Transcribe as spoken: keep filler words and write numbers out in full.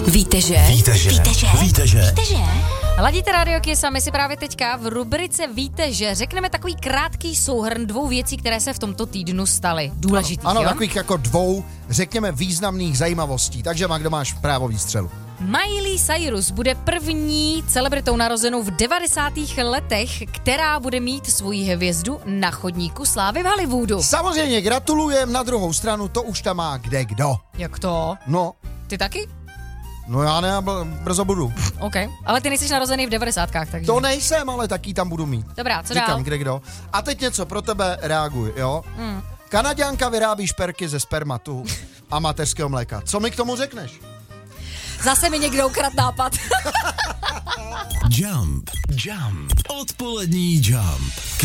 Víte, že? Víte, že? Víte, že? Víte, že? Víte, že? Ladíte Radio Kiss a my si právě teďka v rubrice Víte, že řekneme takový krátký souhrn dvou věcí, které se v tomto týdnu staly. Důležitý, Ano, jo? takových jako dvou, řekněme, významných zajímavostí. Takže, Magdo, máš právo výstřelu. Miley Cyrus bude první celebritou narozenou v devadesátých letech, která bude mít svoji hvězdu na chodníku slávy v Hollywoodu. Samozřejmě gratulujem, na druhou stranu to už tam má kde kdo. Jak to? No, Ty taky? no já ne, br- brzo budu. OK. Ale ty nejsi narozený v devadesátkách, takže... To nejsem, ale taky tam budu mít. Dobrá, co Říkám, dál? kde kdo. A teď něco pro tebe, reaguj, jo? Hmm. Kanaďanka vyrábí šperky ze spermatu a mateřského mléka. Co mi k tomu řekneš? Zase mi někdo ukrad nápad. Jump. Jump. Odpolední Jump.